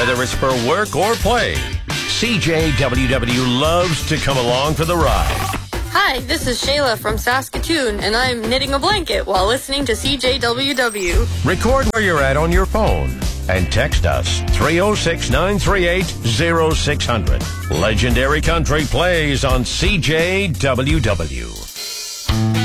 whether it's for work or play. CJWW loves to come along for the ride. Hi, this is Shayla from Saskatoon, and I'm knitting a blanket while listening to CJWW. Record where you're at on your phone and text us 306-938-0600. Legendary Country plays on CJWW.